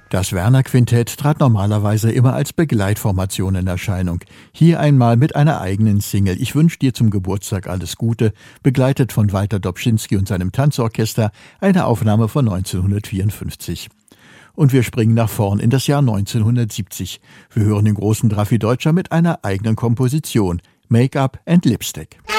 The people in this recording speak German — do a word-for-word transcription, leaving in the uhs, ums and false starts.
Das Werner-Quintett trat normalerweise immer als Begleitformation in Erscheinung. Hier einmal mit einer eigenen Single »Ich wünsch dir zum Geburtstag alles Gute«, begleitet von Walter Dobschinski und seinem Tanzorchester, eine Aufnahme von neunzehnhundertvierundfünfzig. Und wir springen nach vorn in das Jahr neunzehnhundertsiebzig. Wir hören den großen Drafi Deutscher mit einer eigenen Komposition, »Make-up and Lipstick«.